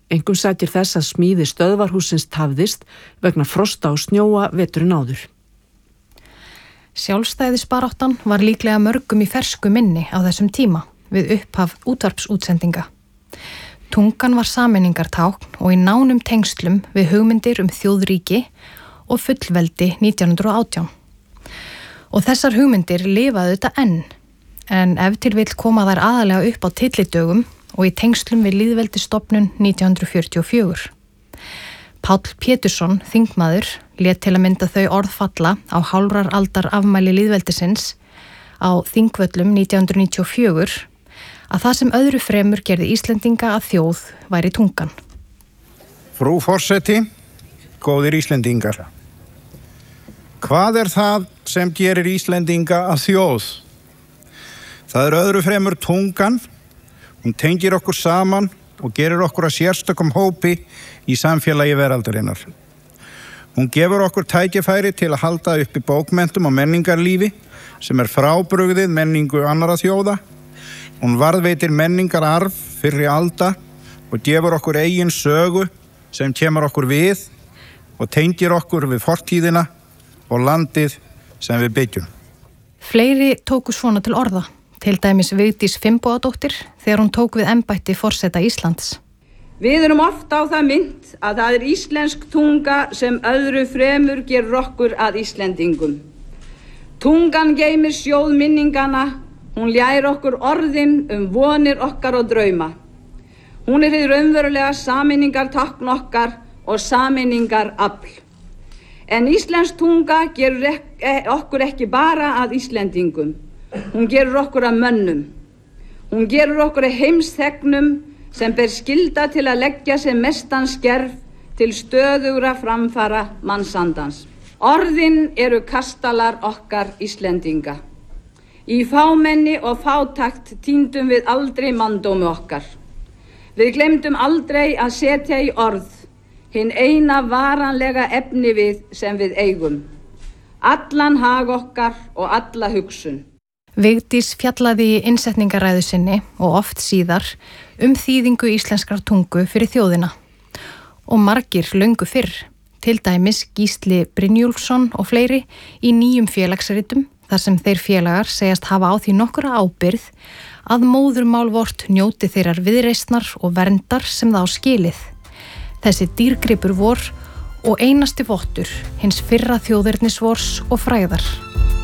Einkum sætir þess að smíði stöðvarhússins tafðist vegna frosta og snjóa veturinn áður. Sjálfstæðisbaráttan var líklega mörgum í fersku minni á þessum tíma við upphaf útvarpsútsendinga. Tungan var sameiningartákn og í nánum tengslum við hugmyndir þjóðríki og fullveldi 1918. Og þessar hugmyndir lifaðu þetta enn, en ef til vill koma þær aðalega upp á tyllidögum og í tengslum við lýðveldisstofnun 1944. Páll Pétursson, þingmaður, lét til að mynda þau orð falla á hálfrar aldar afmæli lýðveldisins á Þingvöllum 1994 að það sem öðru fremur gerði Íslendinga að þjóð væri tungan. Frú forseti, góðir Íslendingar. Hvað það sem gerir Íslendinga að þjóð? Það öðru fremur tungan. Hún tengir okkur saman og gerir okkur að sérstökum hópi í samfélagi veraldarinnar. Hún gefur okkur tækifæri til að halda uppi bókmenntum og menningarlífi sem frábrugðið menningu annarra þjóða. Hún varðveitir menningararf fyrri alda og gefur okkur eigin sögu sem kemur okkur við og tengir okkur við fortíðina og landið sem við byggjum. Fleiri tóku svona til orða. Til dæmis Vigdís Finnbogadóttir þegar hún tók við embætti forseta Íslands. Við oft á það minnt að það íslensk tunga sem öðru fremur gerir okkur að Íslendingum. Tungan geymir sjóð minningana, hún ljær okkur orðin vonir okkar og drauma. Hún hið raunverulega sameiningartákn okkar og sameiningarafl. En íslensk tunga gerir okkur ekki bara að Íslendingum. Hún gerur okkur að mönnum. Hún gerur okkur að heimsþegnum sem ber skylda til að leggja sem mestan skerf til stöðugra framfara mannsandans. Orðin eru kastalar okkar Íslendinga. Í fámenni og fátakt týndum við aldrei manndómi okkar. Við glemdum aldrei að setja í orð hinn eina varanlega efni við sem við eigum. Allan hag okkar og alla hugsun. Vigdís fjallaði í innsetningaræðu sinni og oft síðar þýðingu íslenskrar tungu fyrir þjóðina. Og margir löngu fyrr, til dæmis Gísli Brynjúlfsson og fleiri í nýjum félagsritum, þar sem þeir félagar segjast hafa á því nokkura ábyrgð að móðurmál vort njóti þeirrar viðreisnar og verndar sem það á skilið. Þessi dýrgripur vor og einasti vottur hins fyrra þjóðernisvors og frægðar.